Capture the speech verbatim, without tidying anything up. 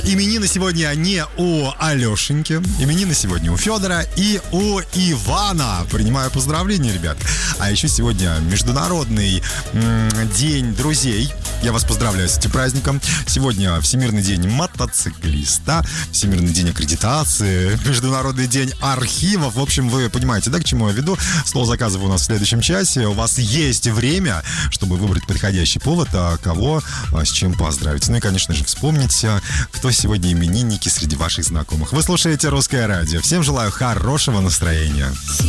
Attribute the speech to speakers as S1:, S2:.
S1: именины сегодня не у Алешеньки, именины сегодня у Федора и у Ивана. Принимаю поздравления, ребят. А еще сегодня Международный м- день друзей. Я вас поздравляю с этим праздником. Сегодня Всемирный день мотоциклиста, Всемирный день аккредитации, Международный день архивов. В общем, вы понимаете, да, к чему я веду? Слово заказываю у нас в следующем часе. У вас есть время, чтобы выбрать подходящий повод, а кого а, с чем поздравить. Ну и, конечно же, вспомнить, кто сегодня именинники среди ваших знакомых. Вы слушаете «Русское радио». Всем желаю хорошего настроения.